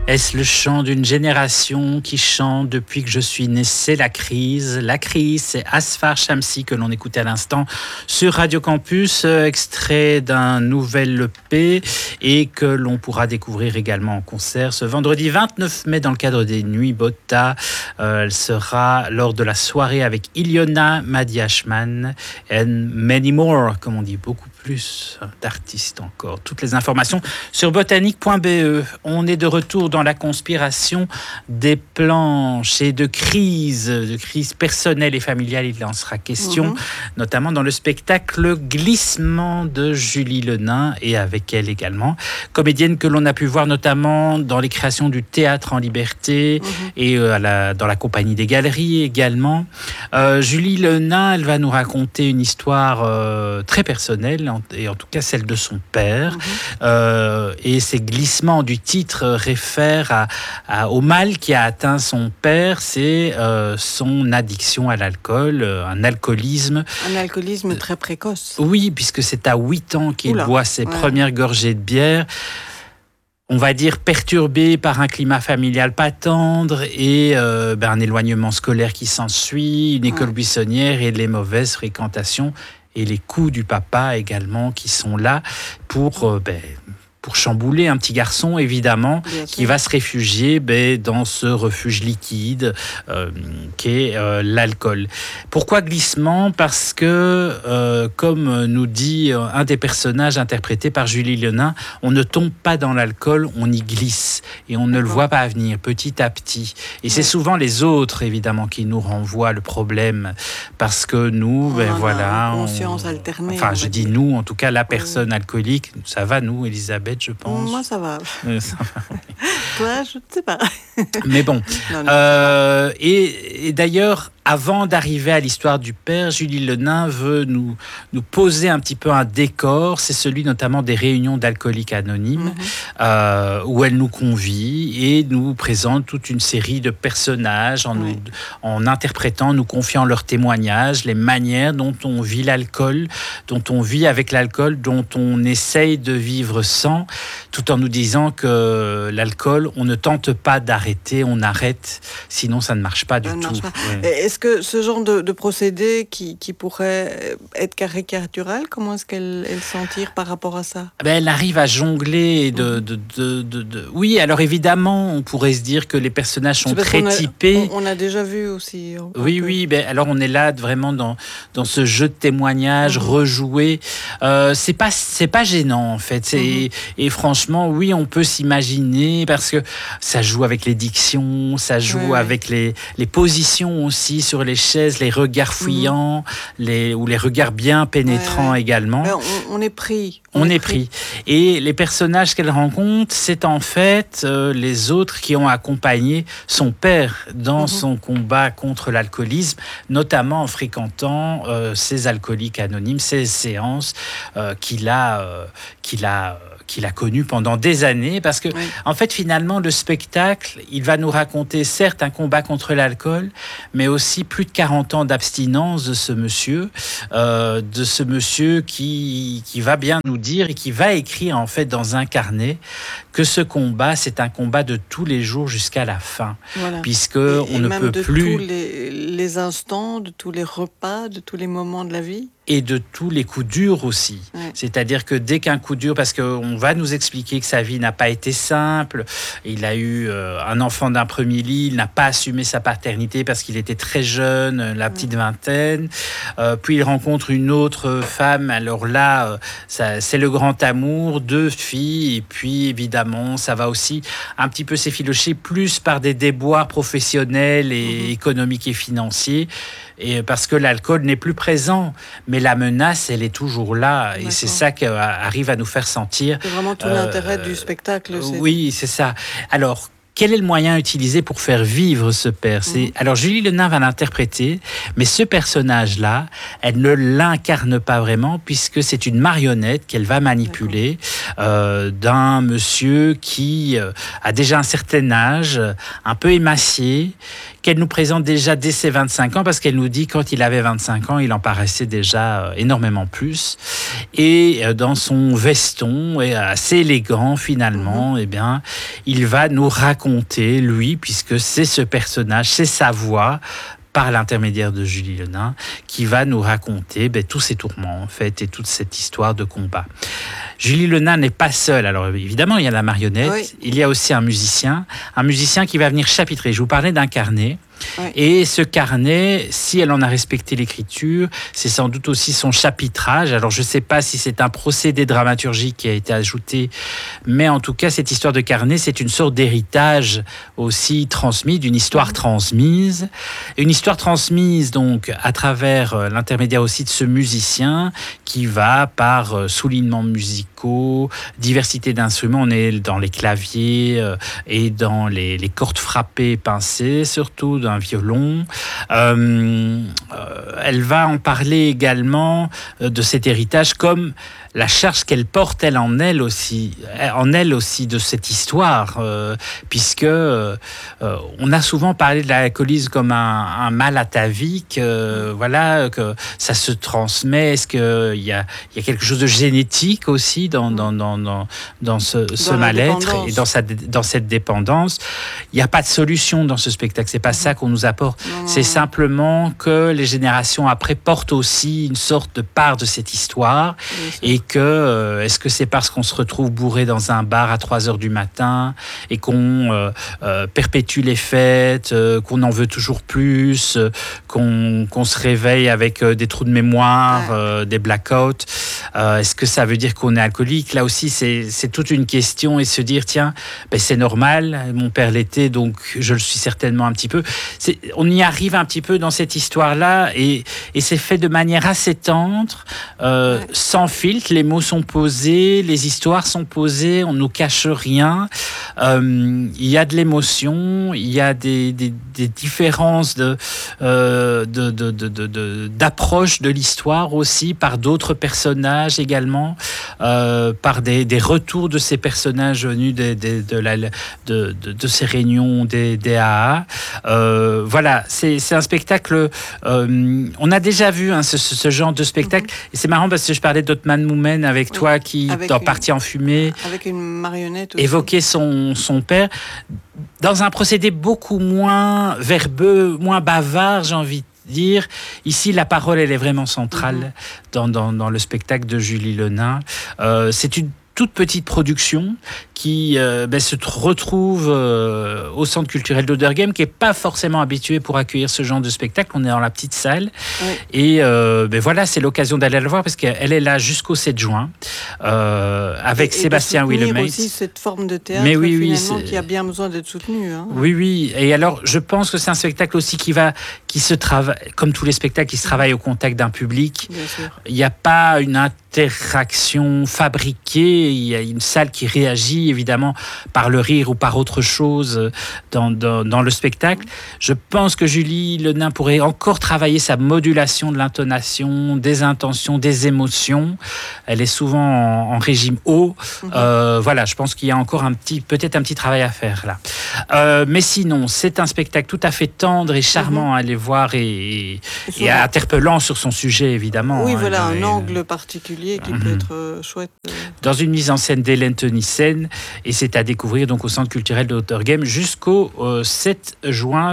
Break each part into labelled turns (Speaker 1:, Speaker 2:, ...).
Speaker 1: Est-ce le chant d'une génération qui chante depuis que je suis né? C'est la crise. La crise, c'est Asfar Shamsi que l'on écoutait à l'instant sur Radio Campus, extrait d'un nouvel EP et que l'on pourra découvrir également en concert ce vendredi 29 mai dans le cadre des Nuits Botta. Elle sera lors de la soirée avec Iliona, Madi Ashman and many more, comme on dit, beaucoup plus d'artistes encore. Toutes les informations sur botanique.be. On est de retour dans la conspiration des planches et de crises personnelles et familiales. Il en sera question, notamment dans le spectacle Glissement de Julie Lenain et avec elle également, comédienne que l'on a pu voir notamment dans les créations du Théâtre en Liberté et dans la Compagnie des Galeries également. Julie Lenain, elle va nous raconter une histoire très personnelle, et en tout cas celle de son père. Et ces glissements du titre réfèrent au mal qui a atteint son père, c'est son addiction à l'alcool, un alcoolisme.
Speaker 2: Un alcoolisme très précoce.
Speaker 1: Oui, puisque c'est à 8 ans qu'il boit ses premières gorgées de bière. On va dire perturbé par un climat familial pas tendre et un éloignement scolaire qui s'ensuit, une école buissonnière et les mauvaises fréquentations et les coups du papa également qui sont là pour chambouler un petit garçon, évidemment, qui va se réfugier dans ce refuge liquide qu'est l'alcool. Pourquoi glissement ? Parce que, comme nous dit un des personnages interprétés par Julie Lenain, on ne tombe pas dans l'alcool, on y glisse. Et on ne le voit pas venir petit à petit. Et c'est souvent les autres, évidemment, qui nous renvoient le problème. Parce que nous,
Speaker 2: conscience alternée.
Speaker 1: Enfin, je dis nous, en tout cas, la personne alcoolique, ça va, nous, Elisabeth, je pense.
Speaker 2: Moi, ça va.
Speaker 1: Ça va.
Speaker 2: Toi, je ne sais pas.
Speaker 1: Mais bon. Et d'ailleurs, avant d'arriver à l'histoire du père, Julie Lenain veut nous poser un petit peu un décor. C'est celui notamment des réunions d'alcooliques anonymes, où elle nous convie et nous présente toute une série de personnages en interprétant, nous confiant leurs témoignages, les manières dont on vit l'alcool, dont on vit avec l'alcool, dont on essaye de vivre sans, tout en nous disant que l'alcool, on ne tente pas d'arrêter, on arrête, sinon ça ne marche pas du tout.
Speaker 2: Est-ce que ce genre de procédé qui pourrait être caricatural, comment est-ce qu'elle s'en tire par rapport à ça ?
Speaker 1: Elle arrive à jongler Oui, alors évidemment, on pourrait se dire que les personnages sont très typés.
Speaker 2: On a déjà vu aussi.
Speaker 1: Oui, alors on est là vraiment dans ce jeu de témoignages rejoué. C'est pas gênant en fait. Et franchement, oui, on peut s'imaginer parce que ça joue avec les dictions, ça joue avec les positions aussi sur les chaises, les regards fuyants, ou les regards bien pénétrants également.
Speaker 2: On est pris.
Speaker 1: On est pris. Et les personnages qu'elle rencontre, c'est en fait les autres qui ont accompagné son père dans son combat contre l'alcoolisme, notamment en fréquentant ces alcooliques anonymes, ces séances qu'il a connu pendant des années, parce que en fait finalement le spectacle, il va nous raconter certes un combat contre l'alcool, mais aussi plus de 40 ans d'abstinence de ce monsieur qui va bien nous dire et qui va écrire en fait dans un carnet que ce combat, c'est un combat de tous les jours jusqu'à la fin, puisque on ne peut plus,
Speaker 2: tous les instants, de tous les repas, de tous les moments de la vie.
Speaker 1: Et de tous les coups durs aussi. C'est-à-dire que dès qu'un coup dur, parce qu'on va nous expliquer que sa vie n'a pas été simple, il a eu un enfant d'un premier lit, il n'a pas assumé sa paternité parce qu'il était très jeune, la petite vingtaine, puis il rencontre une autre femme, alors là, c'est le grand amour, 2 filles, et puis évidemment, ça va aussi un petit peu s'effilocher plus par des déboires professionnels et économiques et financiers, et parce que l'alcool n'est plus présent, mais la menace, elle est toujours là. Et c'est ça qui arrive à nous faire sentir.
Speaker 2: C'est vraiment tout l'intérêt du spectacle.
Speaker 1: Oui, c'est ça. Alors, quel est le moyen utilisé pour faire vivre ce père? Alors Julie Le Nain va l'interpréter, mais ce personnage-là, elle ne l'incarne pas vraiment puisque c'est une marionnette qu'elle va manipuler d'un monsieur qui a déjà un certain âge, un peu émacié, qu'elle nous présente déjà dès ses 25 ans, parce qu'elle nous dit quand il avait 25 ans, il en paraissait déjà énormément plus. Et dans son veston, assez élégant finalement, eh bien, il va nous raconter, lui, puisque c'est ce personnage, c'est sa voix, par l'intermédiaire de Julie Le Nain, qui va nous raconter tous ses tourments, en fait, et toute cette histoire de combat. Julie Le Nain n'est pas seule. Alors évidemment, il y a la marionnette, il y a aussi un musicien qui va venir chapitrer. Je vous parlais d'un carnet. Et ce carnet, si elle en a respecté l'écriture, c'est sans doute aussi son chapitrage. Alors je ne sais pas si c'est un procédé dramaturgique qui a été ajouté, mais en tout cas, cette histoire de carnet, c'est une sorte d'héritage aussi transmis, d'une histoire transmise. Une histoire transmise donc à travers l'intermédiaire aussi de ce musicien qui va par soulignements musicaux, diversité d'instruments, on est dans les claviers et dans les cordes frappées, pincées, surtout d'un violon. Elle va en parler également de cet héritage comme la charge qu'elle porte, elle en elle aussi de cette histoire, puisque on a souvent parlé de l'alcoolisme comme un mal atavique, que ça se transmet. Est-ce qu'il y a quelque chose de génétique aussi dans ce mal-être et dans cette dépendance? Il n'y a pas de solution dans ce spectacle. C'est pas ça qu'on nous apporte. C'est simplement que les générations après portent aussi une sorte de part de cette histoire et que est-ce que c'est parce qu'on se retrouve bourré dans un bar à 3h du matin et qu'on perpétue les fêtes, qu'on en veut toujours plus, qu'on se réveille avec des trous de mémoire, des blackouts, est-ce que ça veut dire qu'on est alcoolique? Là aussi, c'est toute une question et se dire, tiens, c'est normal, mon père l'était, donc je le suis certainement un petit peu. On y arrive un petit peu dans cette histoire-là et c'est fait de manière assez tendre, sans filtre, les mots sont posés, les histoires sont posées, on ne nous cache rien. Il y a de l'émotion, il y a des différences d'approche de l'histoire aussi, par d'autres personnages également, par des retours de ces personnages venus de ces réunions des AA. Voilà, c'est un spectacle. On a déjà vu ce genre de spectacle. Et c'est marrant parce que je parlais d'Othman Moumen avec toi qui, dans Partie en fumée,
Speaker 2: avec une marionnette aussi,
Speaker 1: évoquait son père dans un procédé beaucoup moins verbeux, moins bavard, j'ai envie de dire. Ici, la parole, elle est vraiment centrale dans le spectacle de Julie Le Nain. C'est une toute petite production qui se retrouve au Centre culturel d'Auderghem, qui n'est pas forcément habitué pour accueillir ce genre de spectacle. On est dans la petite salle. Et voilà, c'est l'occasion d'aller la voir parce qu'elle est là jusqu'au 7 juin avec Sébastien Willemets.
Speaker 2: Aussi cette forme de théâtre qui a bien besoin d'être soutenue. Hein.
Speaker 1: Oui. Et alors, je pense que c'est un spectacle aussi qui se travaille, comme tous les spectacles, qui se travaillent au contact d'un public. Il n'y a pas une interaction fabriquée. Il y a une salle qui réagit évidemment par le rire ou par autre chose dans le spectacle. Je pense que Julie Le Nain pourrait encore travailler sa modulation de l'intonation, des intentions, des émotions. Elle est souvent en régime haut. Voilà, je pense qu'il y a encore peut-être un petit travail à faire là. Mais sinon, c'est un spectacle tout à fait tendre et charmant à aller voir et interpellant sur son sujet évidemment.
Speaker 2: Oui, voilà, un angle particulier qui peut être chouette.
Speaker 1: Dans une mise en scène d'Hélène Tenissen, et c'est à découvrir donc au Centre culturel d'Auderghem jusqu'au 7 juin,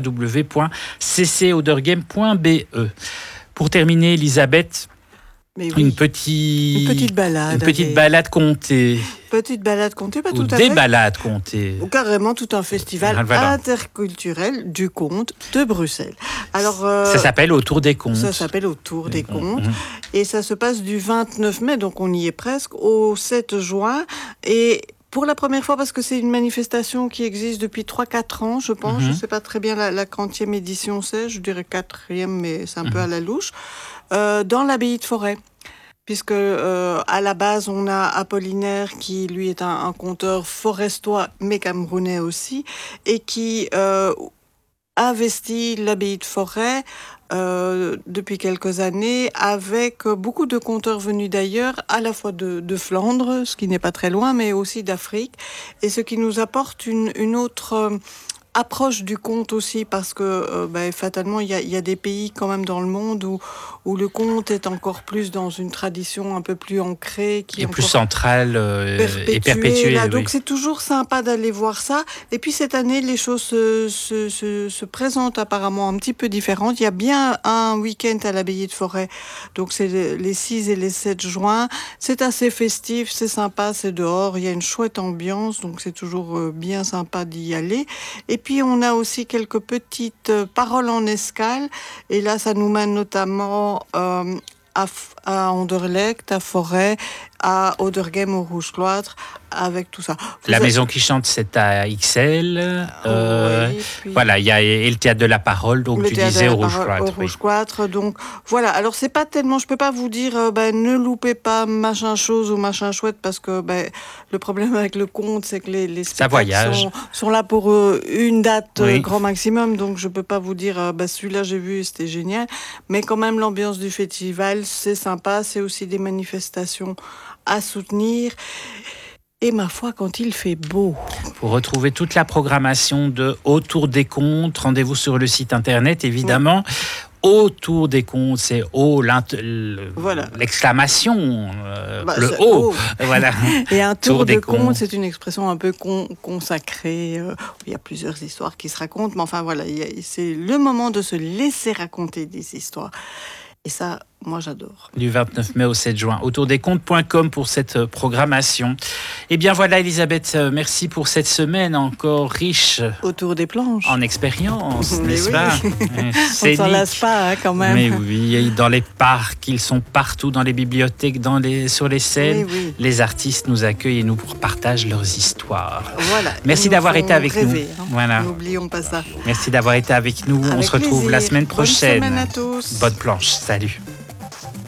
Speaker 1: www.ccauderghem.be. Pour terminer, Elisabeth, une petite balade contée.
Speaker 2: Petite balade contée, pas
Speaker 1: ou
Speaker 2: tout à fait.
Speaker 1: Des balades contées.
Speaker 2: Ou carrément tout un festival interculturel du conte de Bruxelles. Alors,
Speaker 1: ça s'appelle Autour des contes.
Speaker 2: Ça s'appelle Autour des contes. Et ça se passe du 29 mai, donc on y est presque, au 7 juin. Et pour la première fois, parce que c'est une manifestation qui existe depuis 3-4 ans, je pense. Je ne sais pas très bien la quantième édition c'est, je dirais 4e, mais c'est un peu à la louche. Dans l'abbaye de Forêt. puisque à la base on a Apollinaire qui lui est un conteur forestois mais camerounais aussi et qui investit l'abbaye de Forêt depuis quelques années avec beaucoup de conteurs venus d'ailleurs, à la fois de Flandre, ce qui n'est pas très loin, mais aussi d'Afrique, et ce qui nous apporte une autre approche du conte aussi, parce que fatalement il y a des pays quand même dans le monde où le conte est encore plus dans une tradition un peu plus ancrée, qui est
Speaker 1: plus centrale et perpétuée.
Speaker 2: Là,
Speaker 1: oui.
Speaker 2: donc c'est toujours sympa d'aller voir ça. Et puis cette année, les choses se présentent apparemment un petit peu différentes. Il y a bien un week-end à l'abbaye de Forêt, donc c'est les 6 et les 7 juin. C'est assez festif, c'est sympa, c'est dehors, il y a une chouette ambiance, donc c'est toujours bien sympa d'y aller. Et puis on a aussi quelques petites paroles en escale, et là ça nous mène notamment à Anderlecht, à Forêt, à Oderghem, au Rouge-Cloître, avec tout ça.
Speaker 1: La maison qui chante, c'est à Ixelles.
Speaker 2: Oui, puis...
Speaker 1: Voilà, il y a et le théâtre de la parole, donc tu disais au Rouge-Cloître.
Speaker 2: Au Rouge-Cloître, donc voilà. Alors c'est pas tellement, je peux pas vous dire, ne loupez pas machin chose ou machin chouette, parce que le problème avec le conte, c'est que les spectacles sont là pour une date grand maximum, donc je peux pas vous dire, celui-là j'ai vu, c'était génial. Mais quand même, l'ambiance du festival, c'est sympa, c'est aussi des manifestations à soutenir. Et ma foi, quand il fait beau.
Speaker 1: Pour retrouver toute la programmation de Autour des contes, rendez-vous sur le site internet, évidemment. Oui. Autour des contes, c'est l'exclamation, le haut. Voilà.
Speaker 2: Et un tour de contes, c'est une expression un peu consacrée. Il y a plusieurs histoires qui se racontent, mais enfin voilà, c'est le moment de se laisser raconter des histoires. Et ça, moi, j'adore.
Speaker 1: Du 29 mai au 7 juin. Autourdescontes.com pour cette programmation. Eh bien voilà, Elisabeth, merci pour cette semaine encore riche.
Speaker 2: Autour des planches.
Speaker 1: En expérience, n'est-ce pas?
Speaker 2: On ne s'en lasse pas, quand même.
Speaker 1: Mais oui, dans les parcs, ils sont partout, dans les bibliothèques, sur les scènes. Oui. Les artistes nous accueillent et nous partagent leurs histoires.
Speaker 2: Voilà.
Speaker 1: Merci d'avoir été avec nous.
Speaker 2: Voilà. N'oublions pas ça.
Speaker 1: Merci d'avoir été avec nous. On se retrouve la semaine prochaine.
Speaker 2: Bonne semaine à tous.
Speaker 1: Bonne planche. Salut.